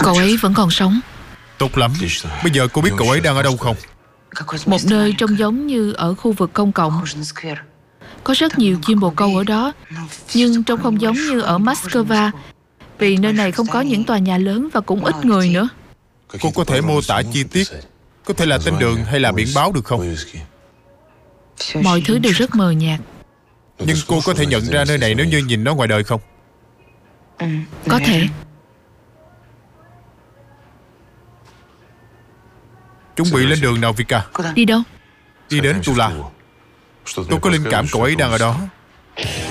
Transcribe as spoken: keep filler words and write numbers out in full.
Cậu ấy vẫn còn sống. Tốt lắm. Bây giờ cô biết cậu ấy đang ở đâu không? Một nơi trông giống như ở khu vực công cộng. Có rất nhiều chim bồ câu ở đó, nhưng trông không giống như ở Moscow, vì nơi này không có những tòa nhà lớn và cũng ít người nữa. Cô có thể mô tả chi tiết, có thể là tên đường hay là biển báo được không? Mọi thứ đều rất mờ nhạt. Nhưng cô có thể nhận ra nơi này nếu như nhìn nó ngoài đời không? Có thể. Chuẩn bị lên đường nào Vika? Đi đâu? Đi đến Tula. Tôi có linh cảm cậu ấy đang ở đó.